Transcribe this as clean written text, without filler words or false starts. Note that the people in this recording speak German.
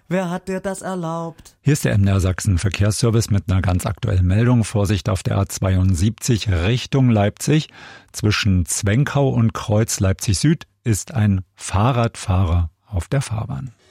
Wer hat dir das erlaubt? Hier ist der MDR Sachsen Verkehrsservice mit einer ganz aktuellen Meldung. Vorsicht auf der A72 Richtung Leipzig. Zwischen Zwenkau und Kreuz Leipzig Süd ist ein Fahrradfahrer auf der Fahrbahn.